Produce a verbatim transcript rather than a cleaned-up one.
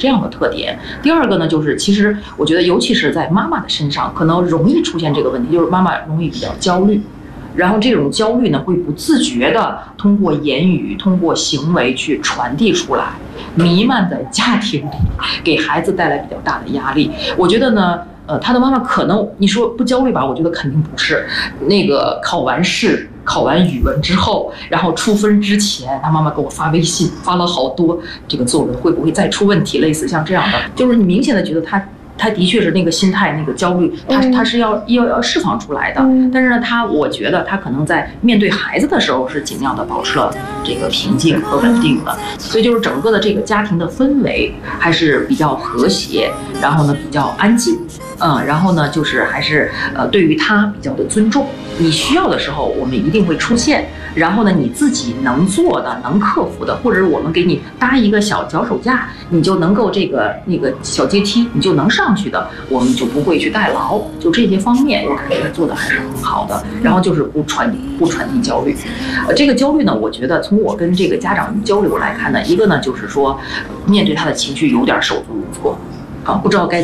这样的特点。第二个呢，就是其实我觉得，尤其是在妈妈的身上，可能容易出现这个问题，就是妈妈容易比较焦虑。然后这种焦虑呢，会不自觉的通过言语、通过行为去传递出来，弥漫在家庭里，给孩子带来比较大的压力。我觉得呢，呃，他的妈妈可能你说不焦虑吧？我觉得肯定不是。那个考完试、考完语文之后，然后出分之前，他妈妈给我发微信，发了好多这个作文会不会再出问题，类似像这样的，就是你明显的觉得他。他的确是那个心态，那个焦虑，他他是要要要释放出来的。但是呢，他我觉得他可能在面对孩子的时候是尽量的保持了这个平静和稳定的。所以就是整个的这个家庭的氛围还是比较和谐，然后呢比较安静，嗯，然后呢就是还是呃对于他比较的尊重。你需要的时候，我们一定会出现。然后呢，你自己能做的、能克服的，或者是我们给你搭一个小脚手架，你就能够这个那个小阶梯，你就能上去的，我们就不会去代劳。就这些方面，我感觉做的还是很好的。然后就是不传不传递焦虑，呃，这个焦虑呢，我觉得从我跟这个家长交流来看呢，一个呢就是说，面对他的情绪有点手足无措，啊，不知道该。